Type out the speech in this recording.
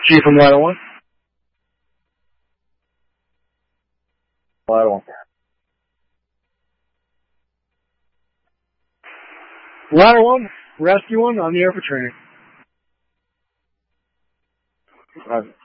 Chief from Ladder 1. Ladder 1. Ladder 1, Rescue 1, on the air for training.